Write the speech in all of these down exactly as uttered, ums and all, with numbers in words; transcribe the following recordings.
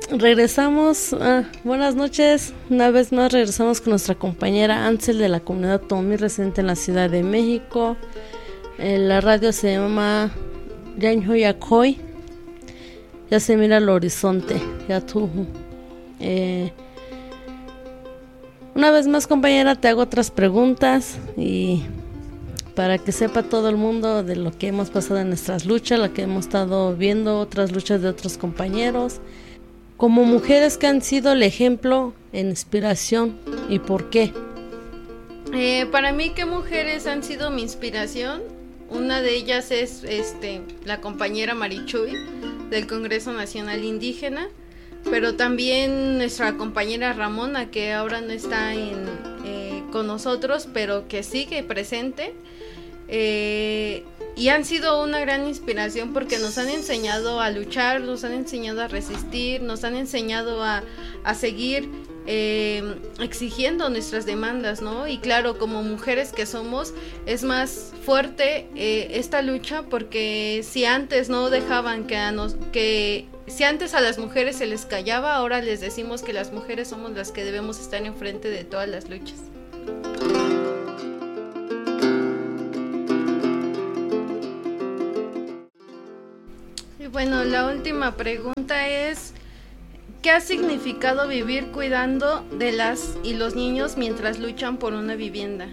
Regresamos, ah, buenas noches, una vez más regresamos con nuestra compañera Ansel de la comunidad Tomí residente en la Ciudad de México. Eh, la radio se llama Yanho Yakoy, ya se mira el horizonte, ya tú. Eh, una vez más, compañera, te hago otras preguntas y para que sepa todo el mundo de lo que hemos pasado en nuestras luchas, la que hemos estado viendo, otras luchas de otros compañeros. Como mujeres, que han sido el ejemplo en inspiración y por qué. Eh, para mí, ¿qué mujeres han sido mi inspiración? Una de ellas es este, la compañera Marichuy del Congreso Nacional Indígena, pero también nuestra compañera Ramona, que ahora no está en, eh, con nosotros, pero que sigue presente. Eh, y han sido una gran inspiración porque nos han enseñado a luchar, nos han enseñado a resistir, nos han enseñado a, a seguir eh, exigiendo nuestras demandas, ¿no? Y claro, como mujeres que somos, es más fuerte eh, esta lucha, porque si antes no dejaban que a nos, que si antes a las mujeres se les callaba, ahora les decimos que las mujeres somos las que debemos estar enfrente de todas las luchas. Bueno, la última pregunta es, ¿qué ha significado vivir cuidando de las y los niños mientras luchan por una vivienda?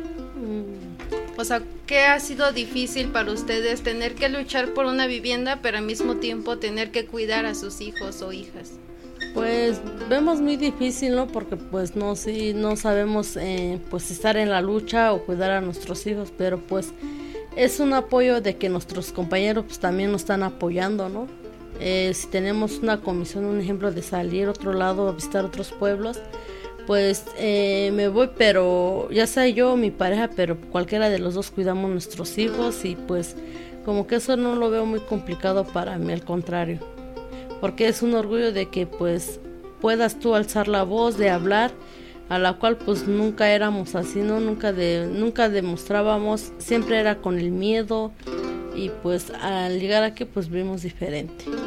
O sea, ¿qué ha sido difícil para ustedes tener que luchar por una vivienda, pero al mismo tiempo tener que cuidar a sus hijos o hijas? Pues vemos muy difícil, ¿no? Porque pues no, sí, no sabemos eh, pues estar en la lucha o cuidar a nuestros hijos, pero pues es un apoyo de que nuestros compañeros pues también nos están apoyando, ¿no? Eh, si tenemos una comisión, un ejemplo de salir a otro lado a visitar otros pueblos, pues eh, me voy, pero ya sea yo o mi pareja, pero cualquiera de los dos cuidamos nuestros hijos y pues como que eso no lo veo muy complicado para mí, al contrario, porque es un orgullo de que pues puedas tú alzar la voz, de hablar, a la cual pues nunca éramos así, ¿no? Nunca de nunca demostrábamos, siempre era con el miedo y pues al llegar aquí pues vimos diferente.